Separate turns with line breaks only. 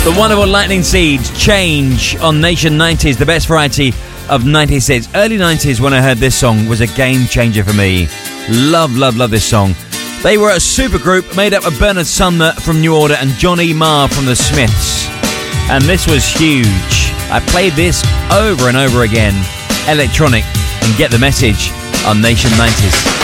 The wonderful Lightning Seeds, Change on Nation 90s, the best variety of 90s hits. Early 90s when I heard this song was a game changer for me. Love, love, love this song. They were a supergroup made up of Bernard Sumner from New Order and Johnny Marr from the Smiths. And this was huge. I played this over and over again. Electronic, and Get the Message on Nation 90s.